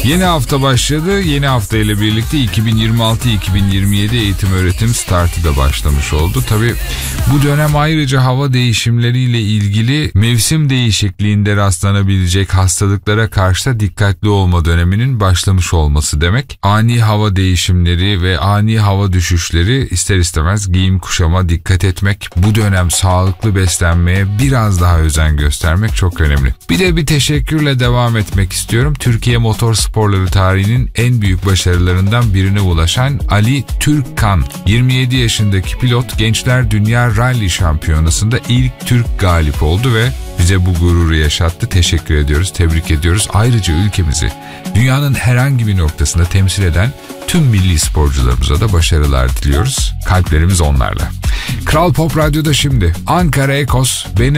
Yeni hafta başladı. Yeni hafta ile birlikte 2026-2027 eğitim öğretim startı da başlamış oldu. Tabii bu dönem ayrıca hava değişimleriyle ilgili mevsim değişikliğinde rastlanabilecek hastalıklara karşı da dikkatli olma döneminin başlamış olması demek. Ani hava değişimleri ve ani hava düşüşleri ister istemez giyim kuşama dikkat etmek, bu dönem sağlıklı beslenmeye biraz daha özen göstermek çok önemli. Bir teşekkürle devam etmek istiyorum. Türkiye motor sporları tarihinin en büyük başarılarından birine ulaşan Ali Türkkan, 27 yaşındaki pilot Gençler Dünya Rally Şampiyonası'nda ilk Türk galip oldu ve bize bu gururu yaşattı. Teşekkür ediyoruz, tebrik ediyoruz. Ayrıca ülkemizi dünyanın herhangi bir noktasında temsil eden tüm milli sporcularımıza da başarılar diliyoruz. Kalplerimiz onlarla. Kral Pop Radyo'da şimdi Ankara Ekos, beni